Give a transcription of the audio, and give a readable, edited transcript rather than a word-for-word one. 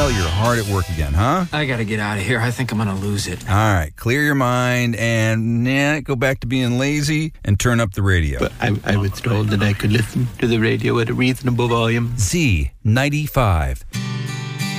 smile, you're hard at work again, huh? I gotta get out of here. I think I'm gonna lose it. All right, clear your mind and go back to being lazy and turn up the radio. But I was told that I could listen to the radio at a reasonable volume. Z95.